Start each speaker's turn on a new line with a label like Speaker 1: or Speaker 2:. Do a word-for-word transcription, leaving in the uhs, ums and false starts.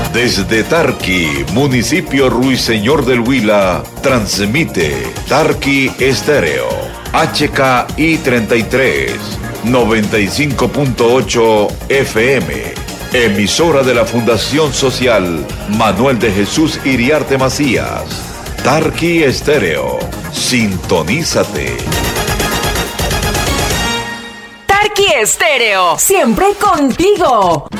Speaker 1: Desde Tarqui, municipio Ruiseñor del Huila, transmite Tarqui Estéreo, H K I treinta y tres, noventa y cinco punto ocho F M, emisora de la Fundación Social Manuel de Jesús Iriarte Macías. Tarqui Estéreo, sintonízate.
Speaker 2: Tarqui Estéreo, siempre contigo.